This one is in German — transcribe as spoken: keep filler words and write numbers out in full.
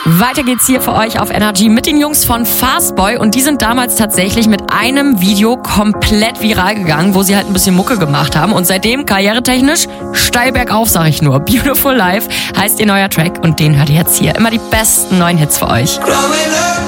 Weiter geht's hier für euch auf Energy mit den Jungs von Fastboy und die sind damals tatsächlich mit einem Video komplett viral gegangen, wo sie halt ein bisschen Mucke gemacht haben und seitdem karrieretechnisch steil bergauf, sag ich nur. Beautiful Life heißt ihr neuer Track und den hört ihr jetzt hier. Immer die besten neuen Hits für euch.